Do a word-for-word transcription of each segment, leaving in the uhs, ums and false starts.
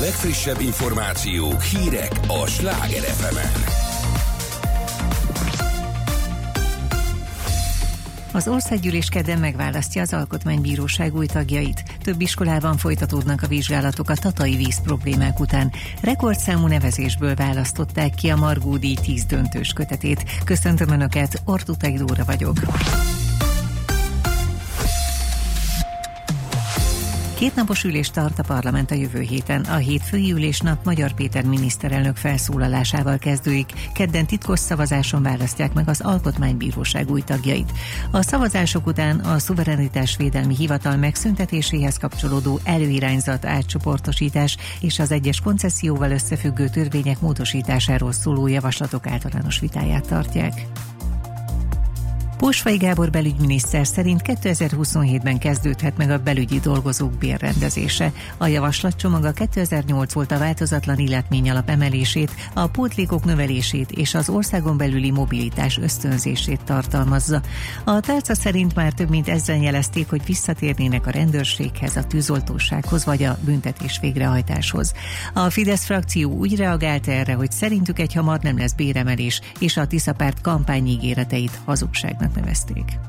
legfrissebb információk, hírek a Sláger ef emen. Az országgyűlés kedden megválasztja az alkotmánybíróság új tagjait. Több iskolában folytatódnak a vizsgálatok a tatai víz problémák után. Rekordszámú nevezésből választották ki a Margó-díj tíz döntős kötetét. Köszöntöm Önöket, Ortutai Dóra vagyok. Kétnapos ülést tart a parlament a jövő héten. A hétfői ülésnap Magyar Péter miniszterelnök felszólalásával kezdődik. Kedden titkos szavazáson választják meg az Alkotmánybíróság új tagjait. A szavazások után a szuverenitásvédelmi hivatal megszüntetéséhez kapcsolódó előirányzat átcsoportosítás és az egyes koncesszióval összefüggő törvények módosításáról szóló javaslatok általános vitáját tartják. Pósfai Gábor belügyminiszter szerint kétezer-huszonhétben kezdődhet meg a belügyi dolgozók bérrendezése. A javaslatcsomag a kétezer-nyolc óta változatlan illetményalap emelését, a pótlékok növelését és az országon belüli mobilitás ösztönzését tartalmazza. A tárca szerint már több mint ezren jelezték, hogy visszatérnének a rendőrséghez, a tűzoltósághoz vagy a büntetés végrehajtáshoz. A Fidesz frakció úgy reagált erre, hogy szerintük egyhamar nem lesz béremelés, és a Tiszapárt kampányígéreteit hazugságnak nevezték.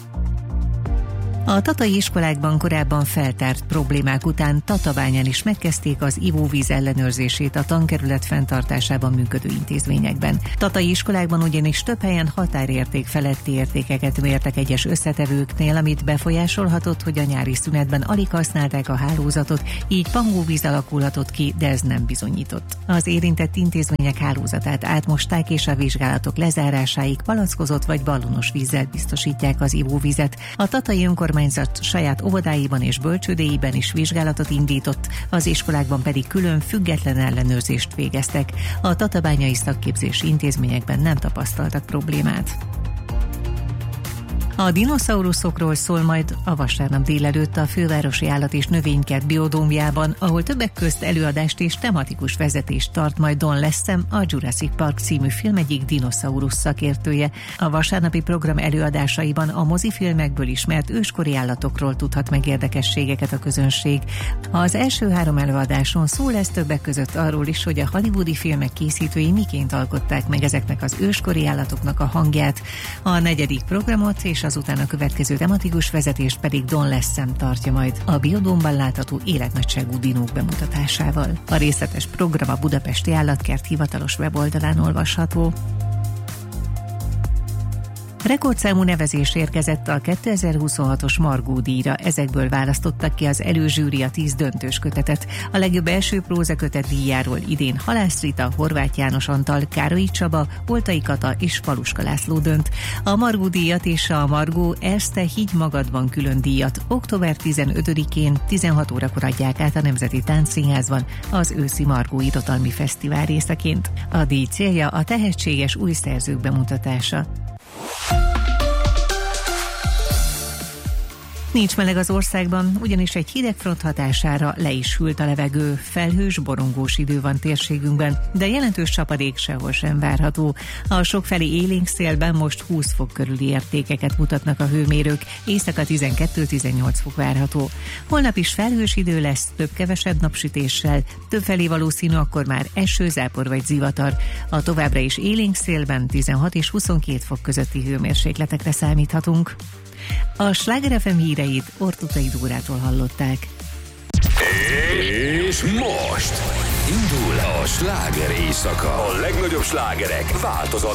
A tatai iskolákban korábban feltárt problémák után Tatabányán is megkezdték az ivóvíz ellenőrzését a tankerület fenntartásában működő intézményekben. Tatai iskolákban ugyanis több helyen határérték feletti értékeket mértek egyes összetevőknél, amit befolyásolhatott, hogy a nyári szünetben alig használták a hálózatot, így pangóvíz alakulhatott ki, de ez nem bizonyított. Az érintett intézmények hálózatát átmosták, és a vizsgálatok lezárásáig palackozott vagy ballonos vízzel biztosítják az ivóvizet. A tatai önkormányzat saját óvodáiban és bölcsődéiben is vizsgálatot indított, az iskolákban pedig külön független ellenőrzést végeztek. A tatabányai szakképzési intézményekben nem tapasztaltak problémát. A dinoszauruszokról szól majd a vasárnap délelőtt a Fővárosi Állat- és Növénykert biodómjában, ahol többek közt előadást és tematikus vezetést tart majd Don Leszem, a Jurassic Park című film egyik dinoszaurusz szakértője. A vasárnapi program előadásaiban a mozifilmekből ismert őskori állatokról tudhat meg érdekességeket a közönség. Az első három előadáson szó lesz többek között arról is, hogy a hollywoodi filmek készítői miként alkották meg ezeknek az őskori állatoknak a hangját. A negyedik programot és azután a következő tematikus vezetést pedig Don Leszem tartja majd a biodómban látható életnagyságú dinók bemutatásával. A részletes program a Budapesti Állatkert hivatalos weboldalán olvasható. Rekordszámú nevezés érkezett a kétezer-huszonhatos Margó-díjra, ezekből választottak ki az előzsűri a tíz döntős kötetet. A legjobb első prózakötet díjáról idén Halász Rita, Horváth János Antal, Károlyi Csaba, Oltai Kata és Paluska László dönt. A Margó-díjat és a Margó Erste Higgy Magadban külön díjat október tizenötödikén tizenhat órakor adják át a Nemzeti Táncszínházban az őszi Margó irodalmi fesztivál részeként. A díj célja a tehetséges új szerzők bemutatása. Nincs meleg az országban, ugyanis egy hidegfront hatására le is hűlt a levegő, felhős, borongós idő van térségünkben, de jelentős csapadék sehol sem várható. A sokfelé élénk szélben most húsz fok körüli értékeket mutatnak a hőmérők, éjszaka tizenkettő-tizennyolc fok várható. Holnap is felhős idő lesz, több-kevesebb napsütéssel, többfelé valószínű akkor már eső, zápor vagy zivatar. A továbbra is élénk szélben tizenhat és huszonkét fok közötti hőmérsékletekre számíthatunk. A Sláger ef em híreit Ortutai Dórától hallották. És most indul a sláger éjszaka. A legnagyobb slágerek változatlan